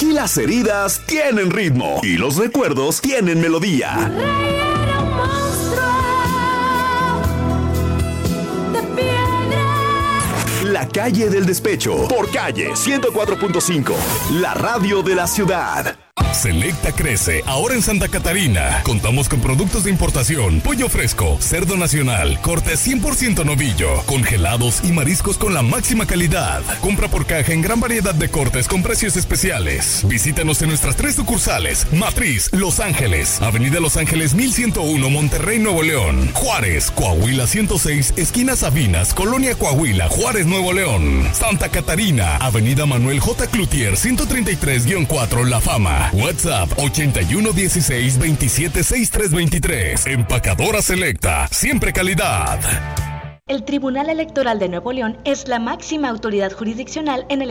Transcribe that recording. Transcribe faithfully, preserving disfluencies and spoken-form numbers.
Aquí las heridas tienen ritmo y los recuerdos tienen melodía. La calle del despecho, por Calle ciento cuatro punto cinco, la radio de la ciudad. Selecta crece ahora en Santa Catarina. Contamos con productos de importación, pollo fresco, cerdo nacional, corte cien por ciento novillo, congelados y mariscos con la máxima calidad. Compra por caja en gran variedad de cortes con precios especiales. Visítanos en nuestras tres sucursales: Matriz, Los Ángeles, Avenida Los Ángeles mil ciento uno, Monterrey, Nuevo León; Juárez, Coahuila ciento seis, esquina Sabinas, Colonia Coahuila, Juárez, Nuevo León; Santa Catarina, Avenida Manuel J. Cloutier ciento treinta y tres guión cuatro, La Fama. WhatsApp ochenta y uno dieciséis veintisiete sesenta y tres veintitrés. Empacadora Selecta, siempre calidad. El Tribunal Electoral de Nuevo León es la máxima autoridad jurisdiccional en el